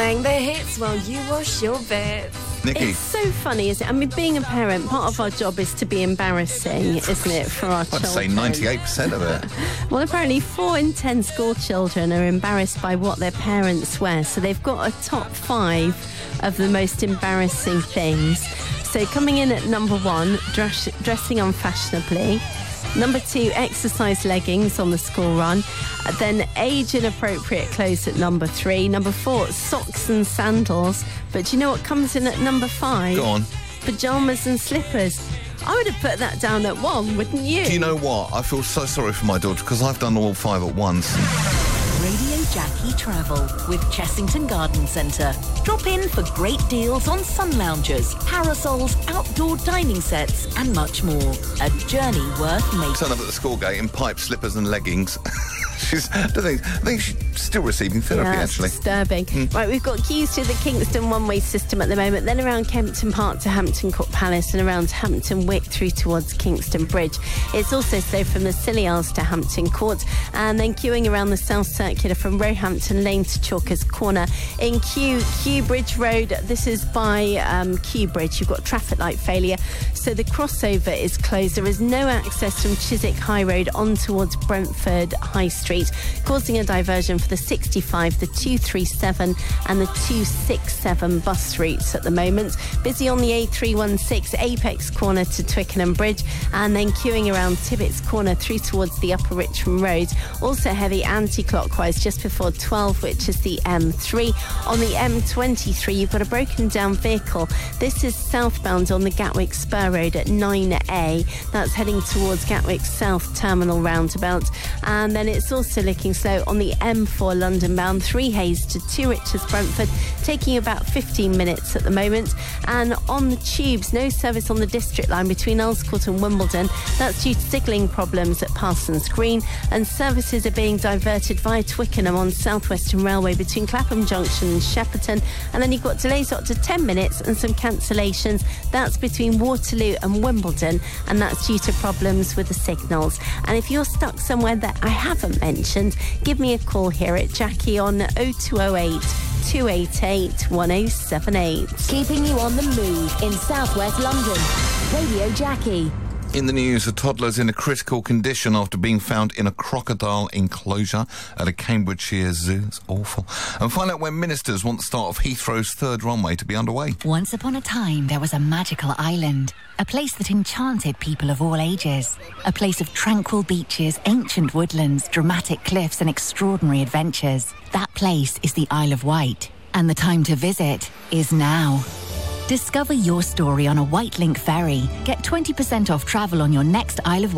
Playing the hits while you wash your bits. Nikki. It's so funny, isn't it? I mean, being a parent, part of our job is to be embarrassing, isn't it, for our children? I'd say 98% of it. Well, apparently 4 in 10 school children are embarrassed by what their parents wear. So they've got a top 5 of the most embarrassing things. So coming in at number 1, dressing unfashionably. Number 2, exercise leggings on the school run. Then age-inappropriate clothes at number 3. Number 4, socks and sandals. But do you know what comes in at number 5? Go on. Pyjamas and slippers. I would have put that down at 1, wouldn't you? Do you know what? I feel so sorry for my daughter because I've done all 5 at once. Radio Jackie Travel with Chessington Garden Centre. Drop in for great deals on sun loungers, parasols, outdoor dining sets and much more. A journey worth making. Turn up at the school gate in pipes, slippers and leggings. I think she's still receiving therapy, actually. Disturbing. Right, we've got queues to the Kingston one-way system at the moment, then around Kempton Park to Hampton Court Palace and around Hampton Wick through towards Kingston Bridge. It's also slow from the Scilly Isles to Hampton Court and then queuing around the South Circular from Roehampton Lane to Chalkers Corner. In Kew Bridge Road, this is by Kew Bridge, you've got traffic light failure, so the crossover is closed. There is no access from Chiswick High Road on towards Brentford High Street, causing a diversion for the 65, the 237 and the 267 bus routes at the moment. Busy on the A316 Apex Corner to Twickenham Bridge and then queuing around Tibbets Corner through towards the Upper Richmond Road. Also heavy anti-clockwise just before 12, which is the M3. On the M23, you've got a broken down vehicle. This is southbound on the Gatwick Spur Road at 9A. That's heading towards Gatwick South Terminal roundabout. And then it's also looking slow on the M4 London bound 3 Hayes to 2 Riches Brentford, taking about 15 minutes at the moment. And on the tubes, no service on the district line between Earls Court and Wimbledon. That's due to signalling problems at Parsons Green, and services are being diverted via Twickenham on South Western Railway between Clapham Junction and Shepperton. And then you've got delays up to 10 minutes and some cancellations. That's between Waterloo and Wimbledon, and that's due to problems with the signals. And if you're stuck somewhere that I haven't mentioned, give me a call here at Jackie on 0208 288 1078. Keeping you on the move in southwest London. Radio Jackie. In the news, a toddler's in a critical condition after being found in a crocodile enclosure at a Cambridgeshire zoo. It's awful. And find out when ministers want the start of Heathrow's 3rd runway to be underway. Once upon a time, there was a magical island. A place that enchanted people of all ages. A place of tranquil beaches, ancient woodlands, dramatic cliffs and extraordinary adventures. That place is the Isle of Wight. And the time to visit is now. Discover your story on a Wightlink ferry. Get 20% off travel on your next Isle of Wight